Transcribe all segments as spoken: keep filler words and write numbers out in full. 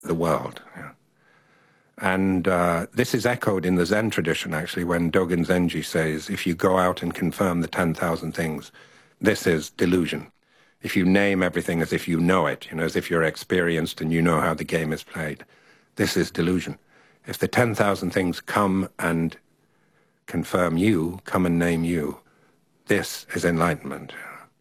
the world. Yeah. And uh, this is echoed in the Zen tradition, actually, when Dogen Zenji says, if you go out and confirm the ten thousand things, this is delusion. If you name everything as if you know it, you know, as if you're experienced and you know how the game is played, this is delusion. If the ten thousand things come and confirm you, come and name you, this is enlightenment.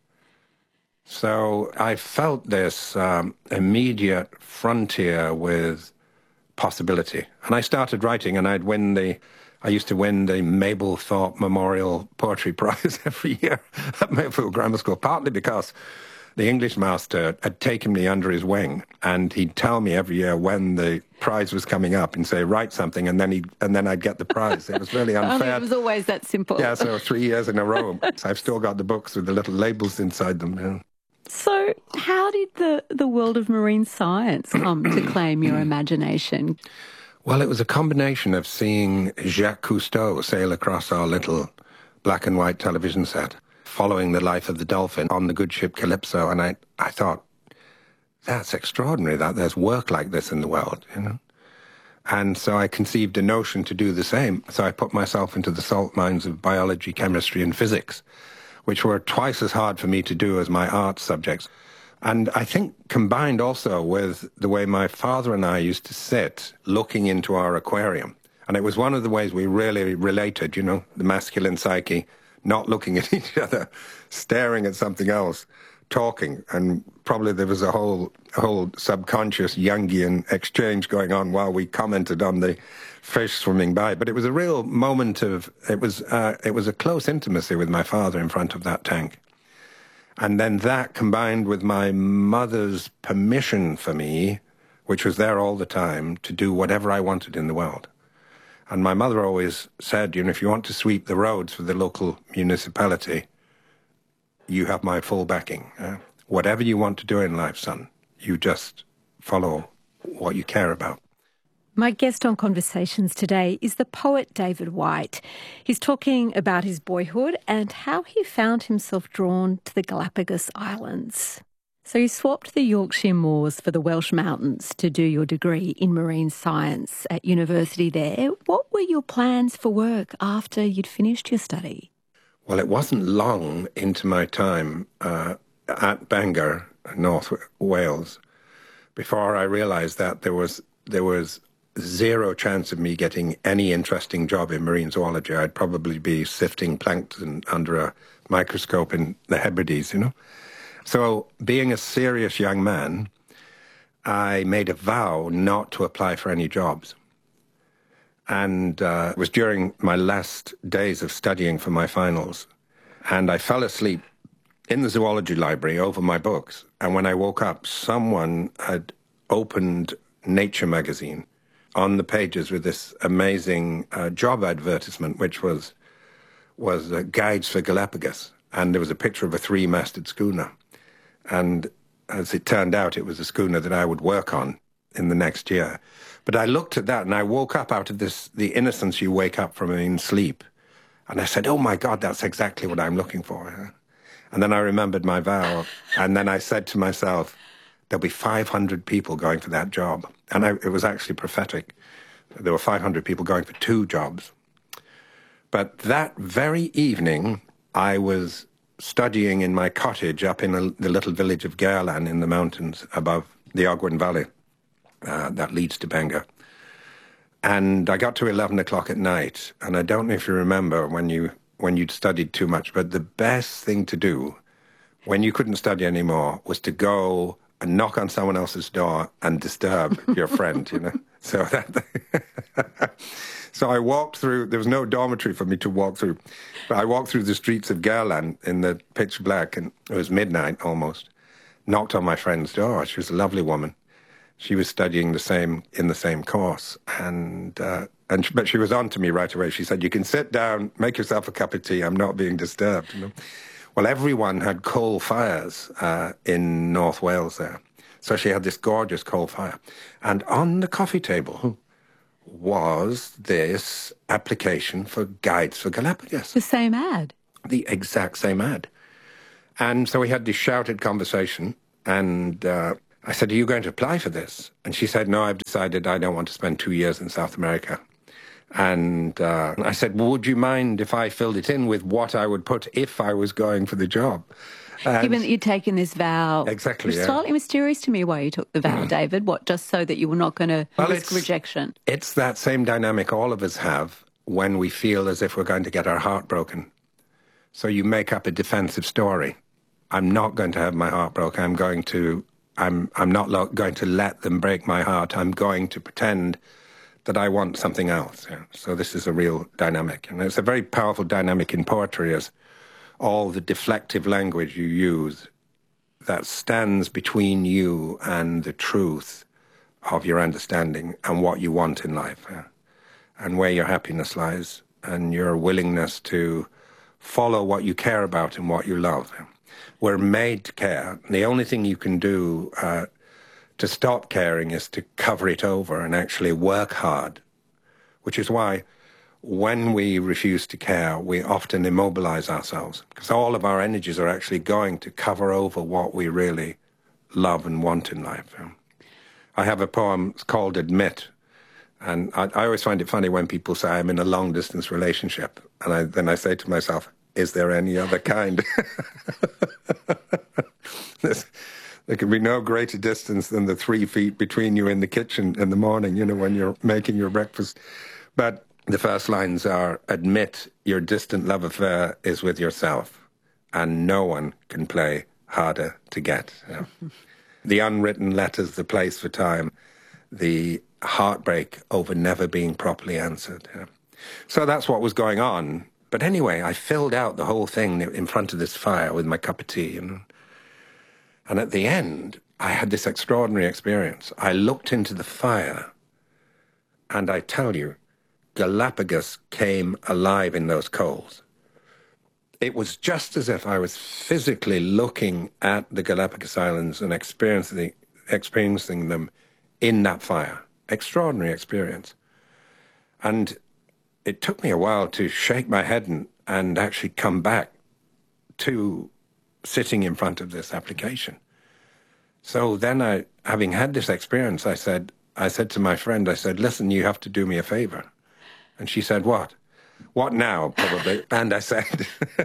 So I felt this um, immediate frontier with possibility. And I started writing, and I'd win the, I used to win the Mabel Thorpe Memorial Poetry Prize every year at Mayfield Grammar School, partly because the English master had taken me under his wing, and he'd tell me every year when the prize was coming up and say, write something, and then he and then I'd get the prize. It was really unfair. I mean, it was always that simple. Yeah, so three years in a row. So I've still got the books with the little labels inside them. Yeah. So how did the, the world of marine science come to claim your imagination? Well, it was a combination of seeing Jacques Cousteau sail across our little black and white television set, following the life of the dolphin on the good ship Calypso, and I, I thought, that's extraordinary that there's work like this in the world, you know. And so I conceived a notion to do the same. So I put myself into the salt mines of biology, chemistry, and physics, which were twice as hard for me to do as my art subjects. And I think combined also with the way my father and I used to sit looking into our aquarium. And it was one of the ways we really related, you know, the masculine psyche, not looking at each other, staring at something else, talking. And probably there was a whole, a whole subconscious Jungian exchange going on while we commented on the fish swimming by. But it was a real moment of, it was, uh, it was a close intimacy with my father in front of that tank. And then that combined with my mother's permission for me, which was there all the time, to do whatever I wanted in the world. And my mother always said, you know, if you want to sweep the roads for the local municipality, you have my full backing. Uh, whatever you want to do in life, son, you just follow what you care about. My guest on Conversations today is the poet David Whyte. He's talking about his boyhood and how he found himself drawn to the Galapagos Islands. So you swapped the Yorkshire moors for the Welsh mountains to do your degree in marine science at university there. What were your plans for work after you'd finished your study? Well, it wasn't long into my time uh, at Bangor, North Wales, before I realised that there was there was zero chance of me getting any interesting job in marine zoology. I'd probably be sifting plankton under a microscope in the Hebrides, you know. So, being a serious young man, I made a vow not to apply for any jobs. And uh, it was during my last days of studying for my finals. And I fell asleep in the zoology library over my books. And when I woke up, someone had opened Nature magazine on the pages with this amazing uh, job advertisement, which was, was uh, Guides for Galapagos. And there was a picture of a three-masted schooner. And as it turned out, it was a schooner that I would work on in the next year. But I looked at that and I woke up out of this, the innocence you wake up from in sleep. And I said, oh my God, that's exactly what I'm looking for. And then I remembered my vow. And then I said to myself, there'll be five hundred people going for that job. And I, it was actually prophetic. There were five hundred people going for two jobs. But that very evening, I was studying in my cottage up in a, the little village of Gairlan in the mountains above the Ogwen Valley uh, that leads to Bangor. And I got to eleven o'clock at night, and I don't know if you remember when, you, when you'd studied too much, but the best thing to do when you couldn't study anymore was to go and knock on someone else's door and disturb your friend, you know. So that... So I walked through, there was no dormitory for me to walk through, but I walked through the streets of Gairlan in the pitch black, and it was midnight almost, knocked on my friend's door. She was a lovely woman. She was studying the same, in the same course, and, uh, and but she was on to me right away. She said, you can sit down, make yourself a cup of tea, I'm not being disturbed. You know? Well, everyone had coal fires uh, in North Wales there. So she had this gorgeous coal fire. And on the coffee table was this application for Guides for Galapagos. The same ad? The exact same ad. And so we had this shouted conversation, and uh, I said, are you going to apply for this? And she said, no, I've decided I don't want to spend two years in South America. And uh, I said, well, would you mind if I filled it in with what I would put if I was going for the job? And given that you'd taken this vow. Exactly, It's yeah. slightly mysterious to me why you took the vow, David. What, just so that you were not going to Well, risk it's- rejection? It's that same dynamic all of us have when we feel as if we're going to get our heart broken. So you make up a defensive story. I'm not going to have my heart broken. I'm going to, I'm, I'm not lo- going to let them break my heart. I'm going to pretend that I want something else. Yeah. So this is a real dynamic. And it's a very powerful dynamic in poetry, as all the deflective language you use that stands between you and the truth of your understanding and what you want in life, yeah, and where your happiness lies and your willingness to follow what you care about and what you love. We're made to care. The only thing you can do uh, to stop caring is to cover it over and actually work hard, which is why when we refuse to care, we often immobilize ourselves, because all of our energies are actually going to cover over what we really love and want in life. I have a poem called Admit, and I, I always find it funny when people say I'm in a long-distance relationship, and I, then I say to myself, is there any other kind? There's, there can be no greater distance than the three feet between you in the kitchen in the morning, you know, when you're making your breakfast. But the first lines are, admit your distant love affair is with yourself, and no one can play harder to get. Yeah. The unwritten letters, the place for time, the heartbreak over never being properly answered. Yeah. So that's what was going on. But anyway, I filled out the whole thing in front of this fire with my cup of tea. You know? And at the end, I had this extraordinary experience. I looked into the fire, and I tell you, Galapagos came alive in those coals. It was just as if I was physically looking at the Galapagos Islands and experiencing, experiencing them in that fire. Extraordinary experience. And it took me a while to shake my head and, and actually come back to sitting in front of this application. So then I, having had this experience, I said, I said to my friend, I said, listen, you have to do me a favor. And she said, what? What now, probably? And I said,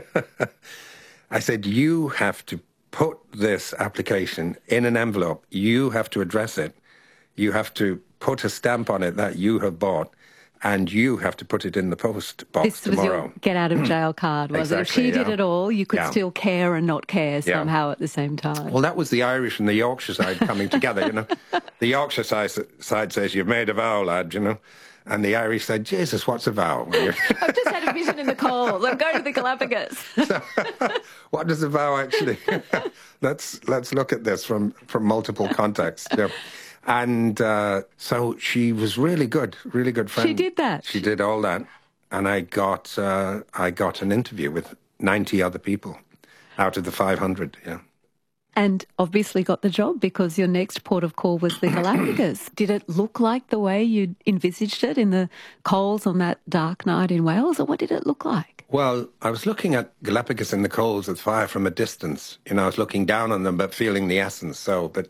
I said, you have to put this application in an envelope. You have to address it. You have to put a stamp on it that you have bought, and you have to put it in the post box this tomorrow. This was your get out of jail card, was Exactly, it? If she yeah. did it all, you could Yeah. still care and not care somehow Yeah. at the same time. Well, that was the Irish and the Yorkshire side coming together, you know. The Yorkshire side, side says, you've made a vow, lad, you know. And the Irish said, Jesus, what's a vow? I've just had a vision in the coals. I'm going to the Galapagos. So, what does a vow actually? let's let's look at this from, from multiple contexts. Yeah. And uh, so she was really good, really good friend. She did that. She did all that, and I got uh, I got an interview with ninety other people out of the five hundred. Yeah. And obviously got the job because your next port of call was the Galapagos. Did it look like the way you envisaged it in the coals on that dark night in Wales, or what did it look like? Well, I was looking at Galapagos in the coals of fire from a distance. You know, I was looking down on them but feeling the essence. So, but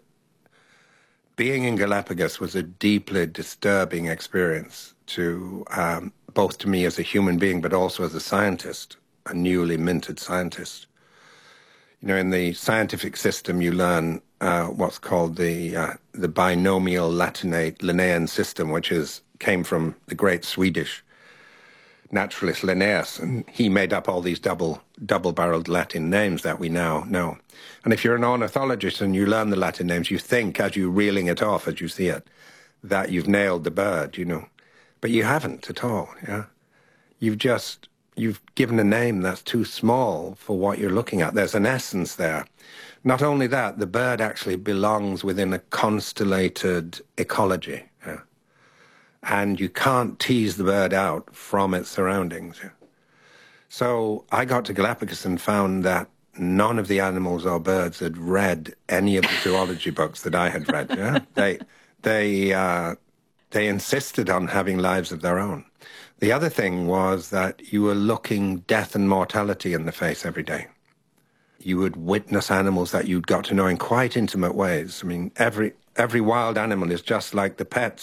being in Galapagos was a deeply disturbing experience to um, both to me as a human being but also as a scientist, a newly minted scientist. You know, in the scientific system, you learn uh, what's called the uh, the binomial Latinate Linnaean system, which is came from the great Swedish naturalist Linnaeus, and he made up all these double double-barreled Latin names that we now know. And if you're an ornithologist and you learn the Latin names, you think, as you're reeling it off as you see it, that you've nailed the bird, you know, but you haven't at all. Yeah, you've just You've given a name that's too small for what you're looking at. There's an essence there. Not only that, the bird actually belongs within a constellated ecology. Yeah? And you can't tease the bird out from its surroundings. Yeah? So I got to Galapagos and found that none of the animals or birds had read any of the zoology books that I had read. Yeah? They, they, uh, they insisted on having lives of their own. The other thing was that you were looking death and mortality in the face every day. You would witness animals that you'd got to know in quite intimate ways. I mean, every every wild animal is just like the pets